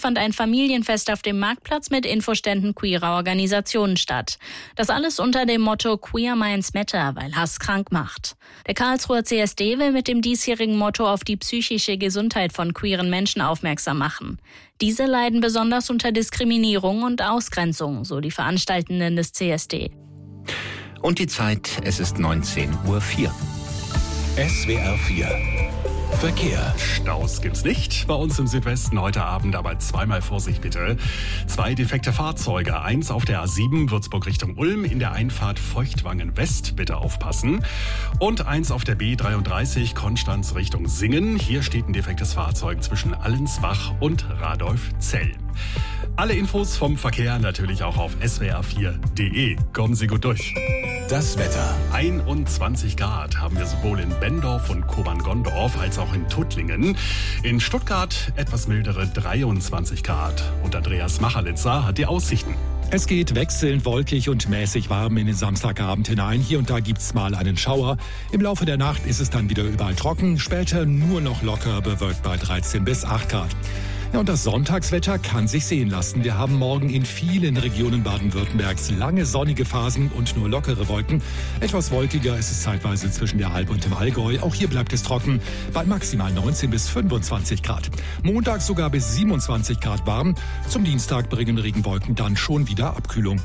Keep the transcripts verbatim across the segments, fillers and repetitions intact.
fand ein Familienfest auf dem Marktplatz mit Infoständen queerer Organisationen statt. Das alles unter dem Motto Queer Minds Matter, weil Hass krank macht. Der Karlsruher C S D will mit dem diesjährigen Motto auf die psychische Gesundheit von queeren Menschen aufmerksam machen. Diese leiden besonders unter Diskriminierung und Ausgrenzung, so die Veranstaltenden des C S D. Und die Zeit, es ist neunzehn Uhr vier. S W R vier Verkehr. Staus gibt's nicht. Bei uns im Südwesten heute Abend aber zweimal Vorsicht bitte. Zwei defekte Fahrzeuge. Eins auf der A sieben Würzburg Richtung Ulm in der Einfahrt Feuchtwangen West. Bitte aufpassen. Und eins auf der B dreiunddreißig Konstanz Richtung Singen. Hier steht ein defektes Fahrzeug zwischen Allensbach und Radolfzell. Alle Infos vom Verkehr natürlich auch auf s w r vier punkt d e. Kommen Sie gut durch. Das Wetter. einundzwanzig Grad haben wir sowohl in Bendorf und Kobern-Gondorf als auch in Tuttlingen. In Stuttgart etwas mildere dreiundzwanzig Grad. Und Andreas Machalitzer hat die Aussichten. Es geht wechselnd wolkig und mäßig warm in den Samstagabend hinein. Hier und da gibt's mal einen Schauer. Im Laufe der Nacht ist es dann wieder überall trocken. Später nur noch locker bewölkt bei dreizehn bis acht Grad. Ja, und das Sonntagswetter kann sich sehen lassen. Wir haben morgen in vielen Regionen Baden-Württembergs lange sonnige Phasen und nur lockere Wolken. Etwas wolkiger ist es zeitweise zwischen der Alb und dem Allgäu. Auch hier bleibt es trocken bei maximal neunzehn bis fünfundzwanzig Grad. Montag sogar bis siebenundzwanzig Grad warm. Zum Dienstag bringen Regenwolken dann schon wieder Abkühlung.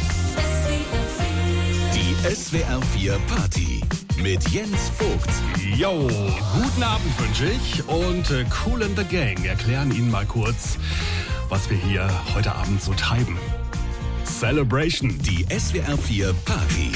Die S W R vier Party mit Jens Vogt. Jo, guten Abend wünsche ich und äh, Kool and the Gang erklären Ihnen mal kurz, was wir hier heute Abend so treiben. Celebration. Die S W R vier Party.